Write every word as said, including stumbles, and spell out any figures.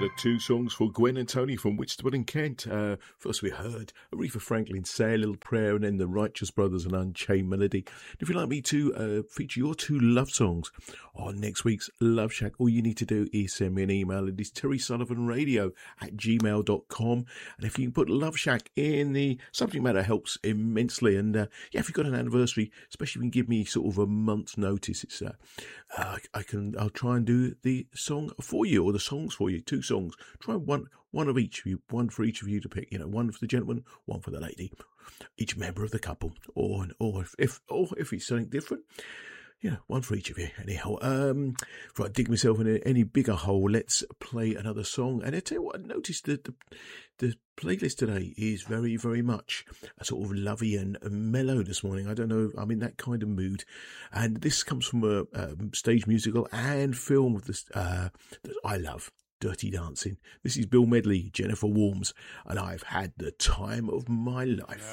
two songs for Gwen and Tony from Whitstable in Kent. Uh, first we heard Aretha Franklin, Say a Little Prayer, and then the Righteous Brothers and Unchained Melody. If you'd like me to uh, feature your two love songs on next week's Love Shack, all you need to do is send me an email. It is terry sullivan radio at gmail dot com. And if you can put Love Shack in the subject matter, helps immensely. And uh, yeah, if you've got an anniversary, especially if you can give me sort of a month's notice, it's uh, uh, I can I'll try and do the song for you, or the songs for you. Two songs. Try one one of each of you, one for each of you to pick. You know, one for the gentleman, one for the lady, each member of the couple, or or if, if or if it's something different, you know, one for each of you. Anyhow, um, before I dig myself in a, any bigger hole, let's play another song. And I tell you what, I noticed that the, the playlist today is very, very much a sort of lovey and mellow this morning. I don't know, I'm in that kind of mood. And this comes from a, a stage musical and film of this, uh, that I love, Dirty Dancing. This is Bill Medley, Jennifer Warnes, and I've had the time of my life.